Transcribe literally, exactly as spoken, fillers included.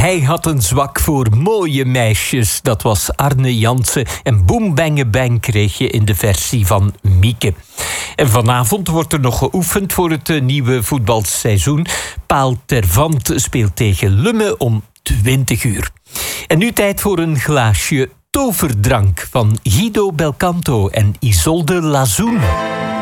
Hij had een zwak voor mooie meisjes. Dat was Arne Jansen. En Boem Benge Bang kreeg je in de versie van Mieke. En vanavond wordt er nog geoefend voor het nieuwe voetbalseizoen. Paal Tervant speelt tegen Lumme om twintig uur. En nu tijd voor een glaasje toverdrank van Guido Belcanto en Isolde Lazoen.